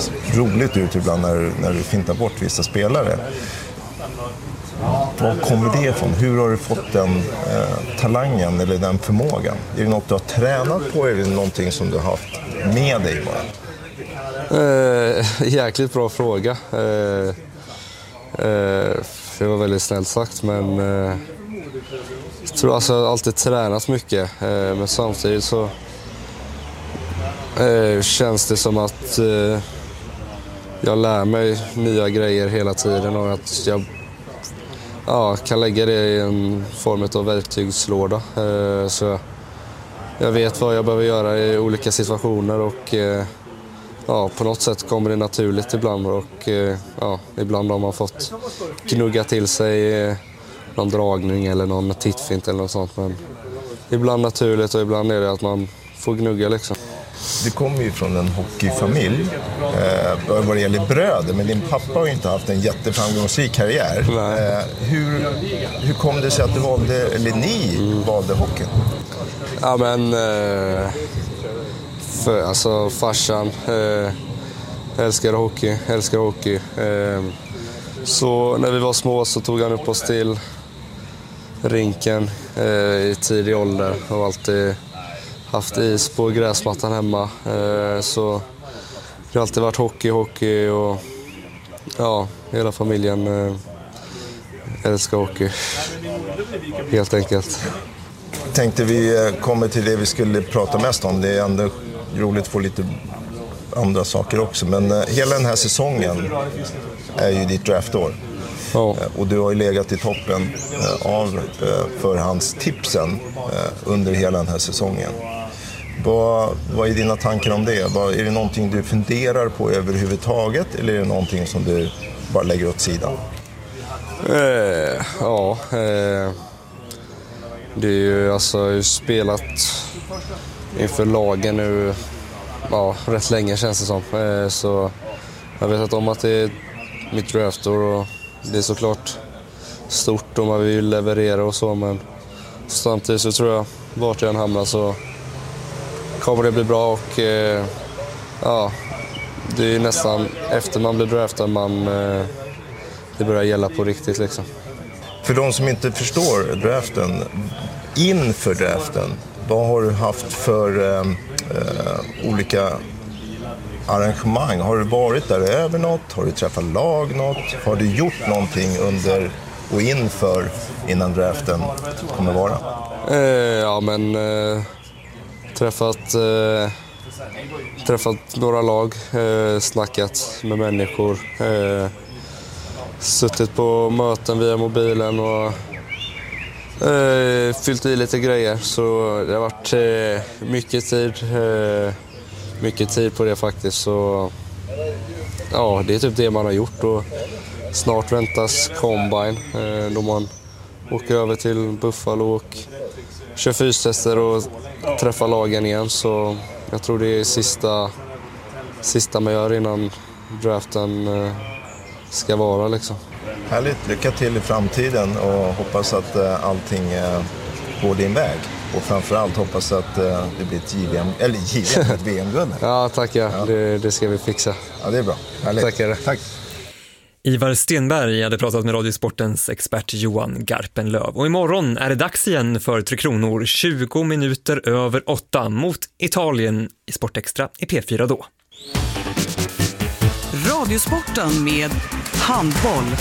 väldigt roligt ut ibland när du fintar bort vissa spelare. Var kommer det ifrån? Hur har du fått den talangen eller den förmågan? Är det något du har tränat på eller är det någonting som du har haft med dig bara? Jäkligt bra fråga. Det var väldigt snällt sagt, men jag tror alltså jag har alltid tränat mycket. Men samtidigt så känns det som att jag lär mig nya grejer hela tiden och att jag kan lägga det i en form av verktygslåda. Så jag vet vad jag behöver göra i olika situationer och på något sätt kommer det naturligt ibland och ibland har man fått gnugga till sig någon dragning eller någon tittfint eller något sånt, men ibland naturligt och ibland är det att man får gnugga liksom. Du kommer ju från en hockeyfamilj vad det gäller bröder, men din pappa har ju inte haft en jätteframgångsrik karriär. Hur kom det sig att ni valde hockeyn? Ja, men farsan älskar hockey. Så när vi var små så tog han upp oss till rinken i tidig ålder och alltid haft is på gräsmattan hemma. Så det har alltid varit hockey och hela familjen älskar hockey. Helt enkelt. Tänkte vi kommer till det vi skulle prata mest om. Det är ändå roligt att få lite andra saker också. Men hela den här säsongen är ju ditt draftår. Ja. Och du har ju legat i toppen av förhandstipsen under hela den här säsongen. Vad är dina tankar om det? Är det någonting du funderar på överhuvudtaget eller är det någonting som du bara lägger åt sidan? Det är ju alltså jag har ju spelat inför lagen nu rätt länge känns det som. Så jag vet om att det är mitt draftår och det är såklart stort om man vill leverera och så, men samtidigt så tror jag vart jag än hamnar så kommer det bli bra och det är nästan efter man blir draftad det börjar gälla på riktigt liksom. För de som inte förstår draften, inför draften, vad har du haft för olika arrangemang? Har du varit där över något? Har du träffat lag något? Har du gjort någonting under och inför innan draften kommer vara? Träffat några lag, snackat med människor, suttit på möten via mobilen och fyllt i lite grejer. Så det har varit mycket tid på det faktiskt. Så det är typ det man har gjort och snart väntas Combine då man åker över till Buffalo och kör fystester och träffar lagen igen. Så jag tror det är sista man gör innan draften ska vara liksom. Härligt, lycka till i framtiden och hoppas att allting går din väg. Och framförallt hoppas att det blir ett VM-guld. Ja, tackar. Ja. Det ska vi fixa. Ja, det är bra. Härligt. Tackar. Tack. Ivar Stenberg hade pratat med Radiosportens expert Johan Garpenlöv. Och imorgon är det dags igen för Tre Kronor 20 minuter över 8 mot Italien i Sportextra i P4 då. Radiosporten med handboll.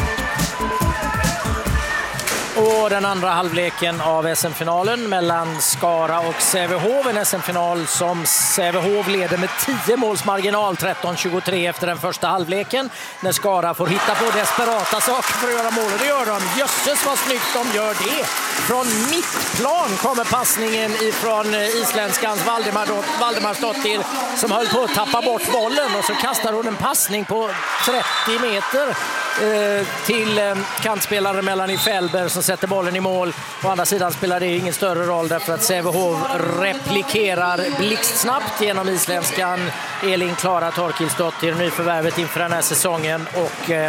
Och den andra halvleken av SM-finalen mellan Skara och Sävehof. En SM-final som Sävehof leder med 10 målsmarginal, 13-23 efter den första halvleken. När Skara får hitta på desperata saker för att göra mål. Och det gör de. Jösses vad snyggt de gör det. Från mittplan kommer passningen ifrån isländskans Valdemarsdottir som höll på att tappa bort bollen. Och så kastar hon en passning på 30 meter till kantspelare Melanie Fällberg som sätter bollen i mål. Å andra sidan spelar det ingen större roll därför att Sävehof replikerar blixtsnabbt genom isländskan Elin Klara Torkilsdottir, nyförvärvet inför den här säsongen, och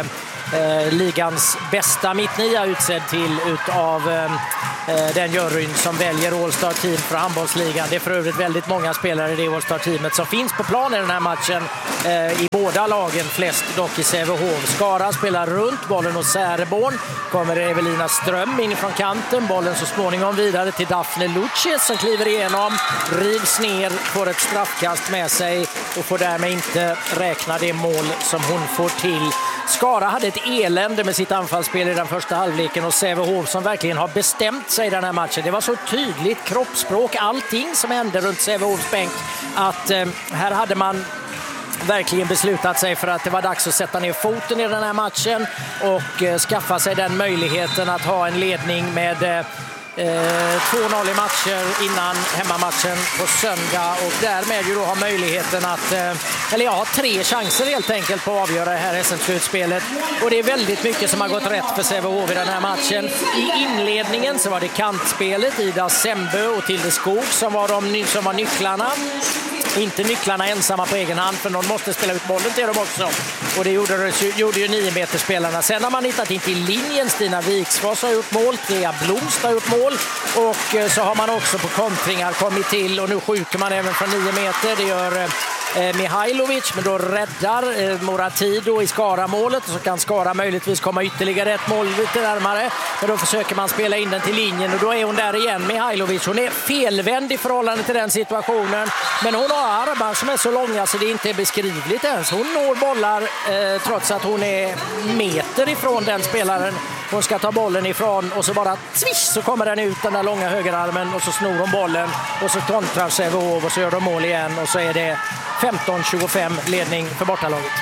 ligans bästa mittnia utsedd till utav den juryn som väljer All-Star-team för handbollsligan. Det är för övrigt väldigt många spelare i det All-Star-teamet som finns på plan i den här matchen i båda lagen, flest dock i Sävehof. Skara spelar runt bollen och Särborn. Kommer Evelina Ström in från kanten. Bollen så småningom vidare till Daphne Lucic som kliver igenom, rivs ner, får ett straffkast med sig och får därmed inte räkna det mål som hon får till. Skara hade ett elände med sitt anfallsspel i den första halvleken och Sävehof som verkligen har bestämt sig i den här matchen. Det var så tydligt kroppsspråk, allting som hände runt Sävehofs bänk, att här hade man verkligen beslutat sig för att det var dags att sätta ner foten i den här matchen och skaffa sig den möjligheten att ha en ledning med 2-0 i matcher innan hemmamatchen på söndag och därmed ju då ha möjligheten att, ha 3 chanser helt enkelt på att avgöra det här SM-slutspelet. Och det är väldigt mycket som har gått rätt för Sävehof i den här matchen. I inledningen så var det kantspelet, Ida Sembö och Tilde Skog som var nycklarna. Inte nycklarna ensamma på egen hand, för någon måste spela ut bollen till dem också. Och det gjorde ju 9-meterspelarna. Sen har man hittat in till linjen. Stina Viksvars har gjort mål, Thea Blomst har gjort mål. Och så har man också på kontringar kommit till. Och nu skjuter man även från 9 meter. Det gör Mihailovic, men då räddar Moratido i Skara-målet. Och så kan Skara möjligtvis komma ytterligare ett mål lite närmare. Men då försöker man spela in den till linjen. Och då är hon där igen, Mihailovic. Hon är felvänd i förhållande till den situationen. Men hon har armar som är så långa så det inte är beskrivligt ens. Hon når bollar trots att hon är meter ifrån den spelaren hon ska ta bollen ifrån. Och så bara swish så kommer den ut, den där långa högerarmen. Och så snor hon bollen och så kontrar Sävehof och så gör de mål igen. Och så är det 15-25 ledning för bortalaget.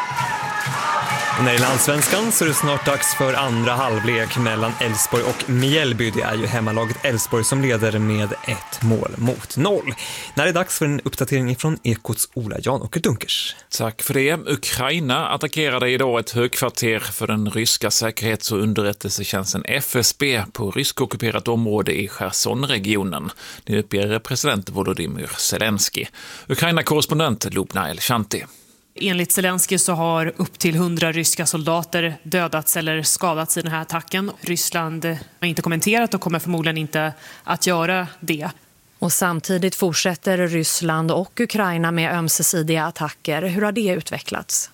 Och när det är Landsvenskan så är det snart dags för andra halvlek mellan Elfsborg och Mjällby. Det är ju hemmalaget Elfsborg som leder med 1-0. När det är dags för en uppdatering från Ekots Ola Jan-Åke Dunkers. Tack för det. Ukraina attackerade idag ett högkvarter för den ryska säkerhets- och underrättelsetjänsten FSB på ryskockuperat område i Cherson-regionen. Det uppger president Volodymyr Zelensky. Ukraina-korrespondent Lubna El-Shanti. Enligt Zelensky så har upp till 100 ryska soldater dödats eller skadats i den här attacken. Ryssland har inte kommenterat och kommer förmodligen inte att göra det. Och samtidigt fortsätter Ryssland och Ukraina med ömsesidiga attacker. Hur har det utvecklats?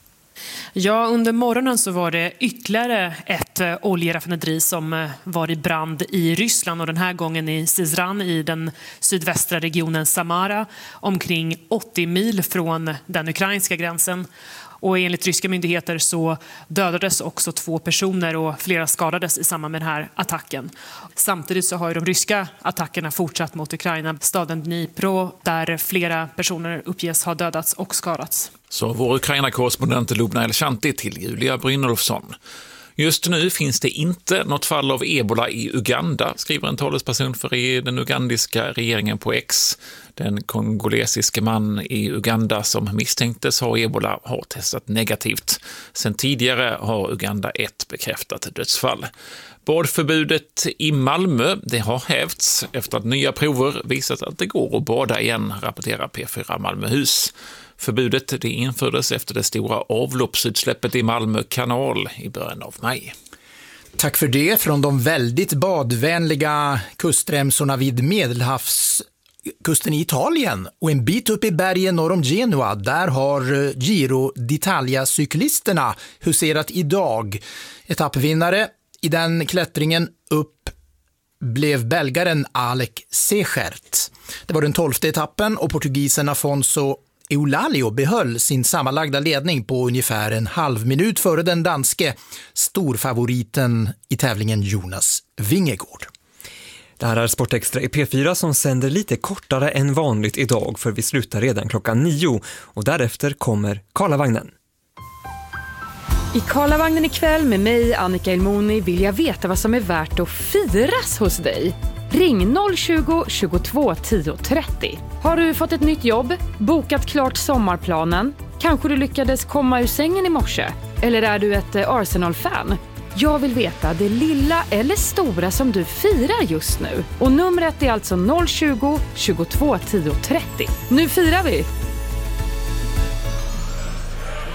Ja, under morgonen så var det ytterligare ett oljeraffinaderi som var i brand i Ryssland och den här gången i Syzran i den sydvästra regionen Samara, omkring 80 mil från den ukrainska gränsen. Och enligt ryska myndigheter så dödades också 2 personer och flera skadades i samband med den här attacken. Samtidigt så har ju de ryska attackerna fortsatt mot Ukraina, staden Dnipro, där flera personer uppges ha dödats och skadats. Så vår Ukraina-korrespondent Lubna El-Shanti till Julia Brynolfsson. Just nu finns det inte något fall av ebola i Uganda, skriver en talesperson för den ugandiska regeringen på X. Den kongolesiske man i Uganda som misstänktes ha ebola har testat negativt. Sen tidigare har Uganda ett bekräftat dödsfall. Badförbudet i Malmö, det har hävts efter att nya prover visat att det går att bada igen, rapporterar P4 Malmöhus. Förbudet det infördes efter det stora avloppsutsläppet i Malmö kanal i början av maj. Tack för det från de väldigt badvänliga kustremsorna vid Medelhavskusten i Italien och en bit upp i bergen norr om Genua. Där har Giro d'Italia-cyklisterna huserat idag. Etappvinnare i den klättringen upp blev belgaren Alec Segert. Det var den 12:e etappen och portugisen Afonso Eulalio behöll sin sammanlagda ledning på ungefär en halv minut före den danske storfavoriten i tävlingen Jonas Vingegaard. Det här är Sportextra i P4 som sänder lite kortare än vanligt idag, för vi slutar redan klockan 9 och därefter kommer Karlavagnen. I Karlavagnen ikväll med mig, Annika Elmoni, vill jag veta vad som är värt att firas hos dig. Ring 020 22 10 30. Har du fått ett nytt jobb? Bokat klart sommarplanen? Kanske du lyckades komma ur sängen i morse? Eller är du ett Arsenal-fan? Jag vill veta det lilla eller stora som du firar just nu. Och numret är alltså 020 22 10 30. Nu firar vi!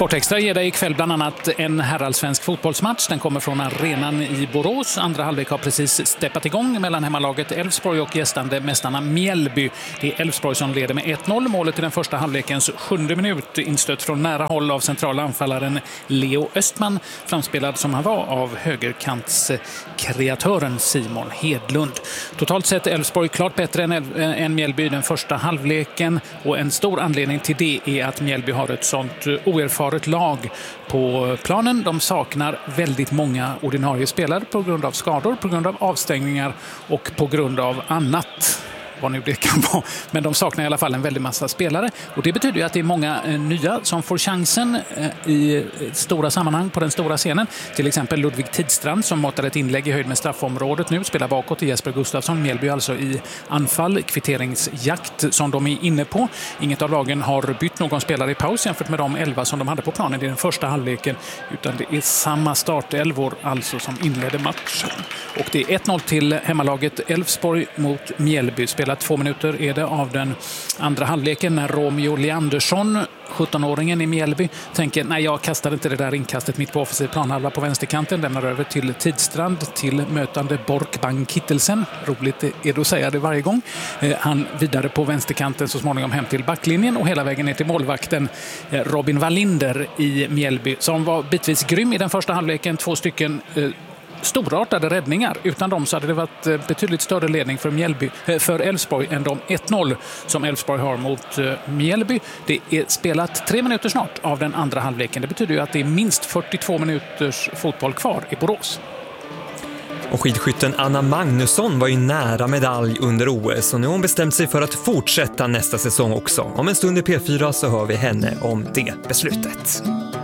Sportextra ger dig ikväll bland annat en herrallsvensk fotbollsmatch. Den kommer från arenan i Borås. Andra halvlek har precis steppat igång mellan hemmalaget Elfsborg och gästande mästarna Mjällby. Det är Elfsborg som leder med 1-0. Målet i den första halvlekens 7:e minut, instött från nära håll av centrala anfallaren Leo Östman, framspelad som han var av högerkantskreatören Simon Hedlund. Totalt sett är Elfsborg klart bättre än Mjällby den första halvleken, och en stor anledning till det är att Mjällby har ett sånt oerfaret lag på planen. De saknar väldigt många ordinarie spelare på grund av skador, på grund av avstängningar och på grund av annat. Vad nu det kan vara. Men de saknar i alla fall en väldigt massa spelare. Och det betyder ju att det är många nya som får chansen i stora sammanhang på den stora scenen. Till exempel Ludvig Tidstrand som matar ett inlägg i höjd med straffområdet nu. Spelar bakåt till Jesper Gustafsson. Mjällby alltså i anfall, kvitteringsjakt som de är inne på. Inget av lagen har bytt någon spelare i paus jämfört med de 11 som de hade på planen i den första halvleken. Utan det är samma startelvor alltså som inledde matchen. Och det är 1-0 till hemmalaget Elfsborg mot Mjällby. Spelar 2 minuter är det av den andra halvleken när Romeo Leandersson, 17-åringen i Mjällby, tänker nej, jag kastar inte det där inkastet mitt på offensiv planhalva på vänsterkanten, lämnar över till Tidstrand, till mötande Borkbang Kittelsen. Roligt är det att säga det varje gång. Han vidare på vänsterkanten, så småningom hem till backlinjen och hela vägen ner till målvakten Robin Wallinder i Mjällby, som var bitvis grym i den första halvleken. 2 stycken storartade räddningar. Utan dem så hade det varit betydligt större ledning för Elfsborg än de 1-0 som Elfsborg har mot Mjällby. Det är spelat 3 minuter snart av den andra halvleken. Det betyder ju att det är minst 42 minuters fotboll kvar i Borås. Och skidskytten Anna Magnusson var ju nära medalj under OS, och nu har hon bestämt sig för att fortsätta nästa säsong också. Om en stund i P4 så hör vi henne om det beslutet.